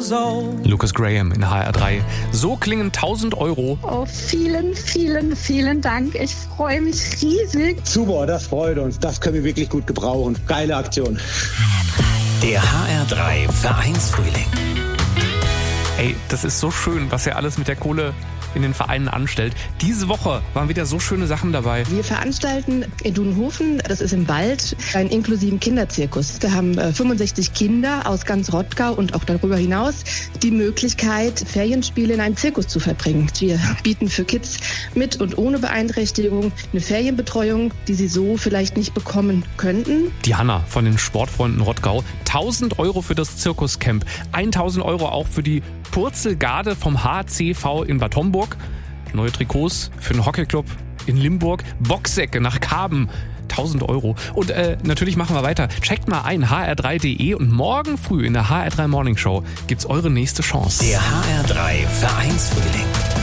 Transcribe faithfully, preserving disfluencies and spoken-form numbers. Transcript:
years old. Lucas Graham in H R drei. So klingen tausend Euro. Oh, vielen, vielen, vielen Dank. Ich freue mich riesig. Super, das freut uns. Das können wir wirklich gut gebrauchen. Geile Aktion. Der H R drei Vereinsfrühling. Ey, das ist so schön, was ihr alles mit der Kohle in den Vereinen anstellt. Diese Woche waren wieder so schöne Sachen dabei. Wir veranstalten in Dunhofen, das ist im Wald, einen inklusiven Kinderzirkus. Da haben fünfundsechzig Kinder aus ganz Rottgau und auch darüber hinaus die Möglichkeit, Ferienspiele in einem Zirkus zu verbringen. Wir bieten für Kids mit und ohne Beeinträchtigung eine Ferienbetreuung, die sie so vielleicht nicht bekommen könnten. Die Hanna von den Sportfreunden Rottgau. tausend Euro für das Zirkuscamp. tausend Euro auch für die Purzelgarde vom H C V in Bad Homburg. Neue Trikots für den Hockeyclub in Limburg. Boxsäcke nach Karben. tausend Euro. Und äh, natürlich machen wir weiter. Checkt mal ein, h r drei punkt d e und morgen früh in der H R drei Morning Show gibt's eure nächste Chance. Der H R drei Vereinsfrühling.